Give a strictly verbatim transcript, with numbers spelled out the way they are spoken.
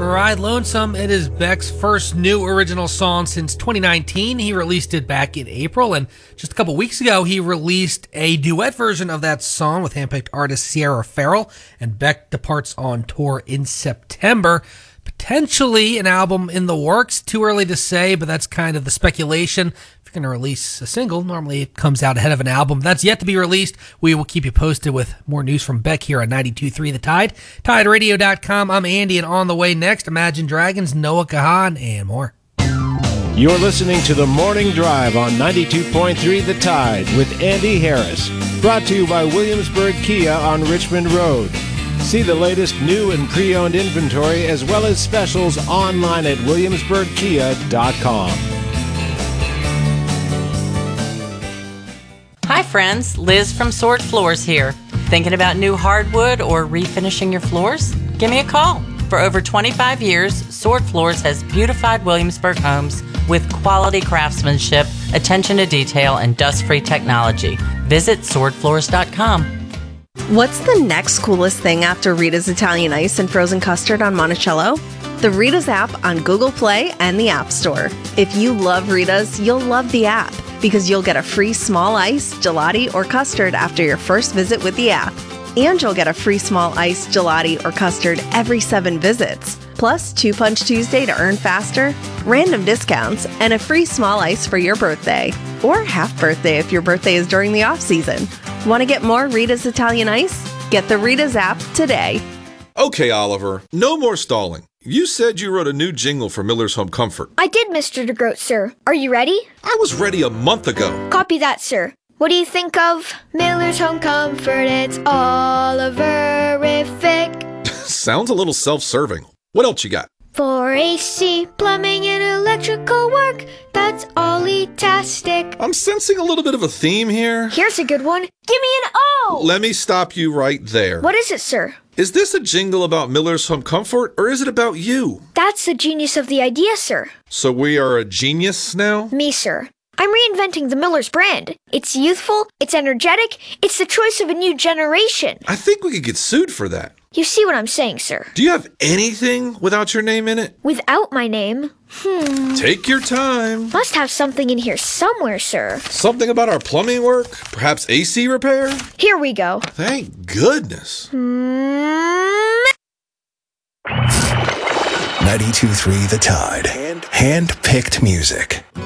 Ride Lonesome. It is Beck's first new original song since twenty nineteen. He released it back in April, and just a couple weeks ago, he released a duet version of that song with handpicked artist Sierra Farrell, and Beck departs on tour in September. Potentially an album in the works. Too early to say, but that's kind of the speculation. If you're going to release a single, normally it comes out ahead of an album. That's yet to be released. We will keep you posted with more news from Beck here on ninety-two point three The Tide. Tide Radio dot com. I'm Andy, and on the way next, Imagine Dragons, Noah Kahan, and more. You're listening to The Morning Drive on ninety-two point three The Tide with Andy Harris. Brought to you by Williamsburg Kia on Richmond Road. See the latest new and pre-owned inventory as well as specials online at williamsburg kia dot com. Hi friends, Liz from Sword Floors here. Thinking about new hardwood or refinishing your floors? Give me a call. For over twenty-five years, Sword Floors has beautified Williamsburg homes with quality craftsmanship, attention to detail, and dust-free technology. Visit sword floors dot com. What's the next coolest thing after Rita's Italian Ice and frozen custard on Monticello? The Rita's app on Google Play and the App Store. If you love Rita's, you'll love the app because you'll get a free small ice, gelati, or custard after your first visit with the app. And you'll get a free small ice, gelati, or custard every seven visits. Plus, Two Punch Tuesday to earn faster, random discounts, and a free small ice for your birthday. Or half birthday if your birthday is during the off-season. Want to get more Rita's Italian Ice? Get the Rita's app today. Okay, Oliver, no more stalling. You said you wrote a new jingle for Miller's Home Comfort. I did, Mister DeGroat, sir. Are you ready? I was ready a month ago. Copy that, sir. What do you think of Miller's Home Comfort? It's Oliverific. Sounds a little self-serving. What else you got? For A C, plumbing, and electrical work, that's Ollie-tastic. I'm sensing a little bit of a theme here. Here's a good one. Give me an O! Let me stop you right there. What is it, sir? Is this a jingle about Miller's Home Comfort, or is it about you? That's the genius of the idea, sir. So we are a genius now? Me, sir. I'm reinventing the Miller's brand. It's youthful, it's energetic, it's the choice of a new generation. I think we could get sued for that. You see what I'm saying, sir? Do you have anything without your name in it? Without my name? Hmm. Take your time. Must have something in here somewhere, sir. Something about our plumbing work? Perhaps A C repair? Here we go. Thank goodness. Hmm. ninety-two point three The Tide. Hand-picked music.